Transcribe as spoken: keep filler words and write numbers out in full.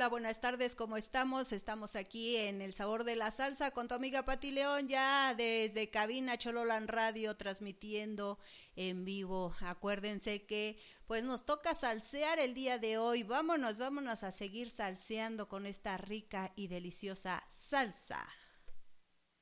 hola, buenas tardes, ¿cómo estamos? Estamos aquí en El Sabor de la Salsa con tu amiga Pati León, ya desde cabina Chololan Radio, transmitiendo en vivo. Acuérdense que pues nos toca salsear el día de hoy. Vámonos, vámonos a seguir salseando con esta rica y deliciosa salsa.